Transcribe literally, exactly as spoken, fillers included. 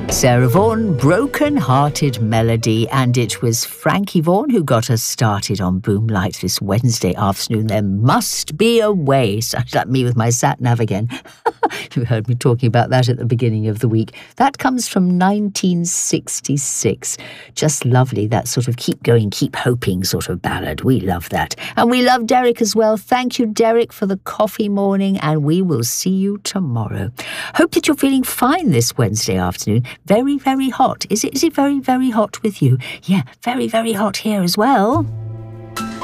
Sarah Vaughan, Broken Hearted Melody, and it was Frankie Vaughan who got us started on Boomlight this Wednesday afternoon. There must be a way. Sounds like me with my sat-nav again. You heard me talking about that at the beginning of the week. That comes from nineteen sixty-six. Just lovely, that sort of keep going, keep hoping sort of ballad. We love that. And we love Derek as well. Thank you, Derek, for the coffee morning, and we will see you tomorrow. Hope that you're feeling fine this Wednesday afternoon. Very, very hot. Is it, is it very, very hot with you? Yeah, very, very hot here as well.